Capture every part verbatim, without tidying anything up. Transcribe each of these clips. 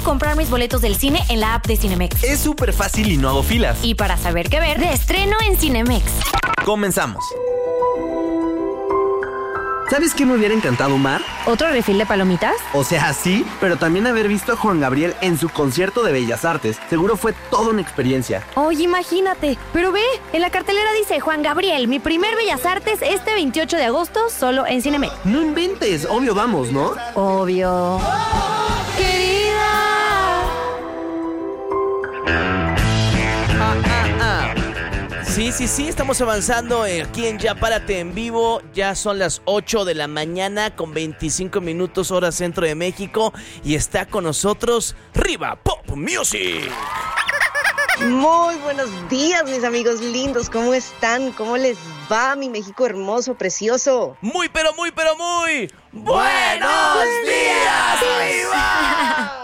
comprar mis boletos del cine en la app de Cinemex. Es súper fácil y no hago filas. Y para saber qué ver, de estreno en Cinemex. Comenzamos. ¿Sabes qué me hubiera encantado, Mar? ¿Otro refil de palomitas? O sea, sí, pero también haber visto a Juan Gabriel en su concierto de Bellas Artes. Seguro fue toda una experiencia. Oye, imagínate. Pero ve, en la cartelera dice Juan Gabriel, mi primer Bellas Artes este veintiocho de agosto, solo en Cinemex. No inventes, obvio vamos, ¿no? Obvio. Sí, sí, sí, estamos avanzando aquí en Ya Párate en Vivo. Ya son las ocho de la mañana con veinticinco minutos hora centro de México. Y está con nosotros Riva Pop Music. Muy buenos días, mis amigos lindos. ¿Cómo están? ¿Cómo les va, mi México hermoso, precioso? Muy, pero muy, pero muy ¡buenos días, Riva!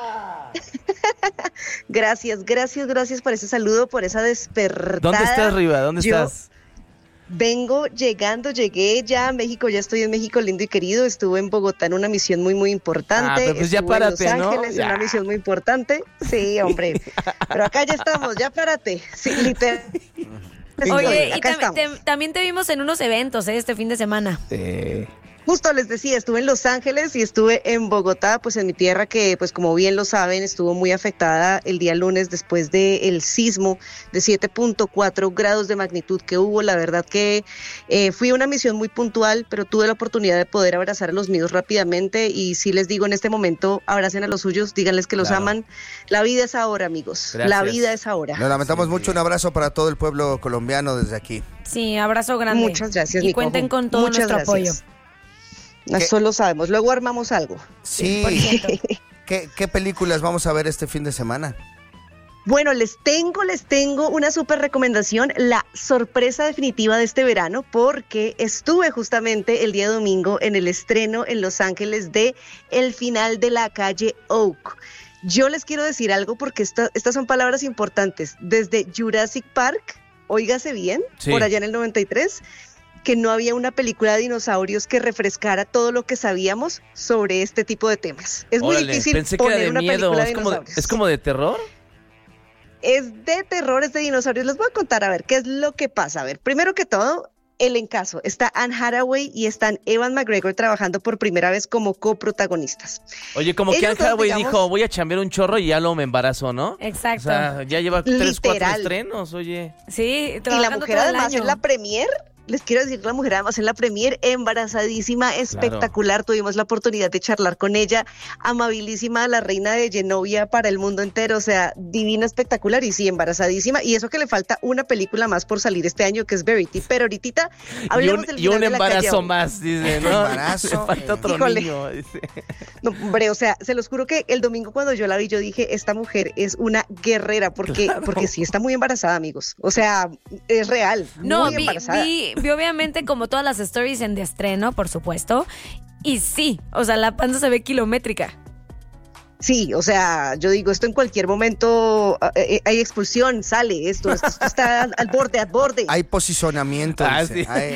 Gracias, gracias, gracias por ese saludo, por esa despertada. ¿Dónde estás, Riva? ¿Dónde Yo estás? Vengo llegando, llegué ya a México, ya estoy en México lindo y querido. Estuve en Bogotá en una misión muy, muy importante. Ah, pero pues ya Estuve párate, en Los ¿no? Ángeles en Ya. una misión muy importante. Sí, hombre. Pero acá ya estamos, ya párate. Sí, literal. Oye, y acá tam- estamos. te- también te vimos en unos eventos ¿eh? este fin de semana. Eh, Justo les decía, estuve en Los Ángeles y estuve en Bogotá, pues en mi tierra que, pues como bien lo saben, estuvo muy afectada el día lunes después del sismo de siete punto cuatro grados de magnitud que hubo. La verdad que eh, fui a una misión muy puntual, pero tuve la oportunidad de poder abrazar a los míos rápidamente y sí les digo en este momento, abracen a los suyos, díganles que los Claro. aman. La vida es ahora, amigos. Gracias. La vida es ahora. Lo lamentamos mucho, un abrazo para todo el pueblo colombiano desde aquí. Sí, abrazo grande. Muchas gracias, Y mi cuenten cojo. con todo Muchas nuestro gracias. apoyo. ¿Qué? Eso lo sabemos. Luego armamos algo. Sí, por cierto. ¿Qué, ¿qué películas vamos a ver este fin de semana? Bueno, les tengo, les tengo una súper recomendación, la sorpresa definitiva de este verano, porque estuve justamente el día domingo en el estreno en Los Ángeles de El final de la calle Oak. Yo les quiero decir algo porque esta- estas son palabras importantes. Desde Jurassic Park, óigase bien, Sí. por allá en el noventa y tres, que no había una película de dinosaurios que refrescara todo lo que sabíamos sobre este tipo de temas. Es muy órale, difícil pensé que era poner de una miedo. película de ¿Es como de, dinosaurios. ¿Es como de terror? Es de terror, es de dinosaurios. Les voy a contar a ver qué es lo que pasa. A ver, primero que todo, el encaso. Está Anne Hathaway y están Ewan McGregor trabajando por primera vez como coprotagonistas. Oye, como que Ellos Anne dos, Hathaway digamos- dijo, voy a chambear un chorro y ya lo me embarazo, ¿no? Exacto. O sea, ya lleva tres, cuatro Literal. estrenos, oye. Sí, Y la trabajando mujer todo el además año. en la premier, les quiero decir, la mujer además en la premier, embarazadísima, espectacular. Tuvimos la oportunidad de charlar con ella, amabilísima, la reina de Genovia para el mundo entero, o sea, divina, espectacular y sí, embarazadísima. Y eso que le falta una película más por salir este año, que es Verity. Pero ahorita Y hablemos un, del y final un de la calle embarazo Oak. más, dice, ¿no? Embarazo, Falta otro Híjole. niño, dice. No, hombre, o sea, se los juro que el domingo cuando yo la vi, yo dije, esta mujer es una guerrera, porque, Claro. porque sí está muy embarazada, amigos. O sea, es real, No, muy vi, embarazada. vi, vi obviamente como todas las stories en de estreno, por supuesto. Y sí, o sea, la panza se ve kilométrica. Sí, o sea, yo digo, esto en cualquier momento eh, hay expulsión, sale esto, esto, esto está al borde, al borde. Hay posicionamiento. Ah, dice. sí. Hay-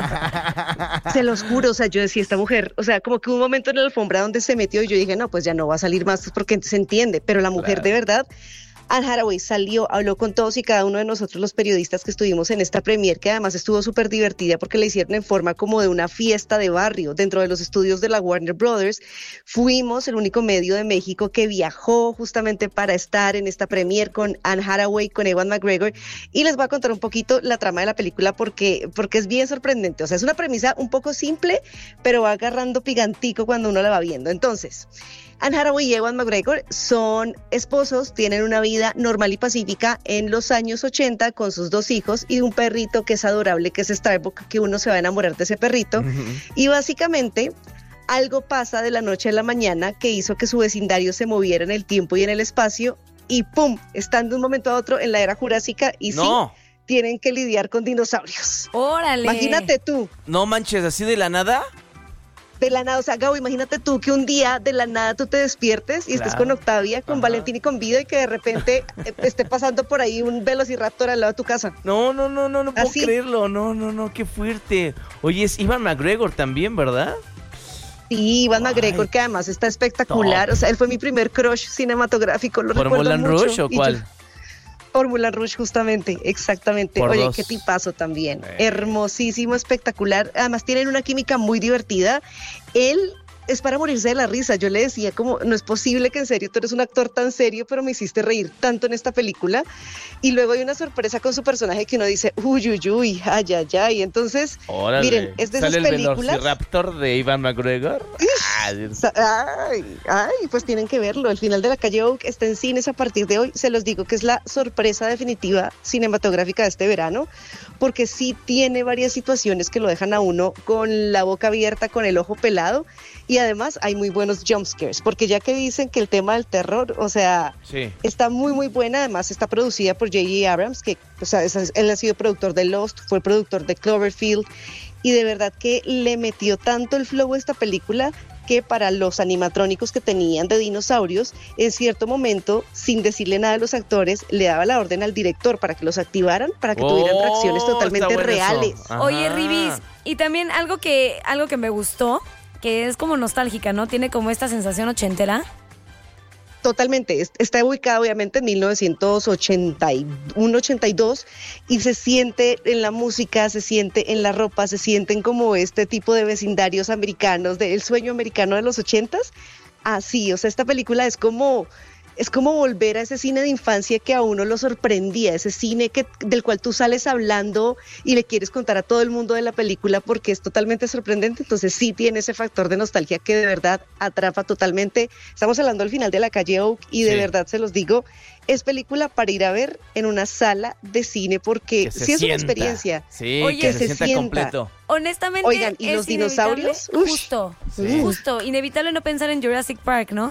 Se los juro, o sea, yo decía, esta mujer, o sea, como que hubo un momento en la alfombra donde se metió y yo dije, no, pues ya no va a salir más pues, porque se entiende, pero la mujer Claro. de verdad, Anne Hathaway salió, habló con todos y cada uno de nosotros los periodistas que estuvimos en esta premier, que además estuvo súper divertida porque la hicieron en forma como de una fiesta de barrio dentro de los estudios de la Warner Brothers. Fuimos el único medio de México que viajó justamente para estar en esta premier con Anne Hathaway, con Ewan McGregor, y les voy a contar un poquito la trama de la película porque, porque es bien sorprendente. O sea, es una premisa un poco simple, pero va agarrando picantico cuando uno la va viendo. Entonces, Anne Hathaway y Ewan McGregor son esposos, tienen una vida normal y pacífica en los años ochenta con sus dos hijos y un perrito que es adorable, que es Starbuck, que uno se va a enamorar de ese perrito. Y básicamente algo pasa de la noche a la mañana que hizo que su vecindario se moviera en el tiempo y en el espacio y ¡pum! Están de un momento a otro en la era jurásica y No, sí, tienen que lidiar con dinosaurios. Órale. Imagínate tú. no manches, así de la nada. De la nada, o sea, Gabo, imagínate tú que un día de la nada tú te despiertes y estés Claro. con Octavia, con Ajá. Valentín y con Vida y que de repente eh, esté pasando por ahí un velociraptor al lado de tu casa. No, no, no, no, no puedo Así. creerlo. No, no, no, qué fuerte. Oye, es Ewan McGregor también, ¿verdad? Sí, Iván Ay. McGregor, que además está espectacular. Top. O sea, él fue mi primer crush cinematográfico, lo ¿Por recuerdo Moulin mucho. Rouge o Y cuál? yo- Por Moulin Rouge, justamente, exactamente. Por Oye, dos. qué tipazo también. Eh. Hermosísimo, espectacular. Además tienen una química muy divertida. Él es para morirse de la risa. Yo le decía como, no es posible que en serio, tú eres un actor tan serio, pero me hiciste reír tanto en esta película. Y luego hay una sorpresa con su personaje que uno dice, uy, uy, uy, ay, ay, ay. Entonces, Órale. miren, es de esas ¿Sale el películas. Velociraptor de Ivan McGregor? Ah, Sa- Ay, ay, pues tienen que verlo. El final de la calle Oak está en cines a partir de hoy. Se los digo que es la sorpresa definitiva cinematográfica de este verano, porque sí tiene varias situaciones que lo dejan a uno con la boca abierta, con el ojo pelado, y además hay muy buenos jump scares, porque ya que dicen que el tema del terror, o sea, sí. está muy muy buena. Además está producida por J J Abrams, que o sea, es- él ha sido productor de Lost, fue productor de Cloverfield, y de verdad que le metió tanto el flow a esta película que para los animatrónicos que tenían de dinosaurios, en cierto momento, sin decirle nada a los actores, le daba la orden al director para que los activaran, para que tuvieran Oh, reacciones está totalmente bueno eso. reales. Ajá. Oye, Ribis, y también algo que, algo que me gustó, que es como nostálgica, ¿no? Tiene como esta sensación ochentera. Totalmente, es- está ubicada obviamente en mil novecientos ochenta y uno, ochenta y dos, y se siente en la música, se siente en la ropa, se sienten como este tipo de vecindarios americanos, del sueño americano de los ochentas. Así, o sea, esta película es como, es como volver a ese cine de infancia que a uno lo sorprendía, ese cine que, del cual tú sales hablando y le quieres contar a todo el mundo de la película porque es totalmente sorprendente. Entonces sí tiene ese factor de nostalgia que de verdad atrapa totalmente. Estamos hablando al final de la calle Oak y de Sí. verdad se los digo, es película para ir a ver en una sala de cine porque Que se sí es una sienta. experiencia. Sí, Oye, que se, se sienta sienta. completo. Honestamente, Oigan, ¿y es los inevitable- dinosaurios? Ush. Justo, Sí. justo. Inevitable no pensar en Jurassic Park, ¿no?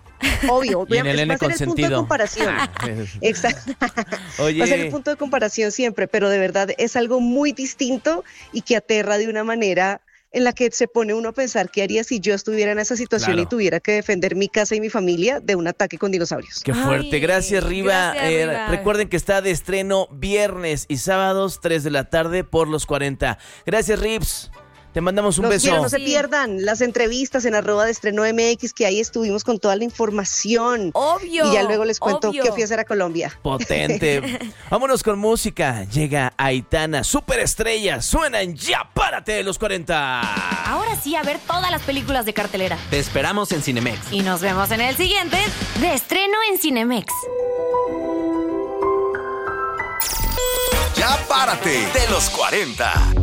Obvio, Y en el va N a ser el punto de consentido. comparación. Exacto. Oye. Va a ser el punto de comparación siempre, pero de verdad es algo muy distinto y que aterra de una manera en la que se pone uno a pensar qué haría si yo estuviera en esa situación Claro. y tuviera que defender mi casa y mi familia de un ataque con dinosaurios. Qué fuerte. Ay, Gracias, Riva. gracias, Eh, Riva. recuerden que está de estreno viernes y sábados, tres de la tarde por los cuarenta. Gracias, Rips. Te mandamos un Los beso. quiero, no se Sí. pierdan las entrevistas en arroba de estreno M X, que ahí estuvimos con toda la información. Obvio. Y ya luego les cuento obvio. qué fui a hacer a Colombia. Potente. Vámonos con música. Llega Aitana, superestrella. Suenan ya, párate de los cuarenta. Ahora sí, a ver todas las películas de cartelera. Te esperamos en Cinemex. Y nos vemos en el siguiente de estreno en Cinemex. Ya párate de los cuarenta.